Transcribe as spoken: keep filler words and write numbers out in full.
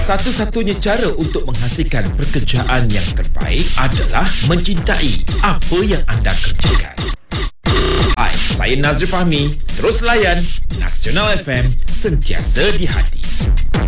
Satu-satunya cara untuk menghasilkan pekerjaan yang terbaik adalah mencintai apa yang anda kerjakan. Hai, saya Nazri Fahmi. Terus layan Nasional F M, sentiasa di hati.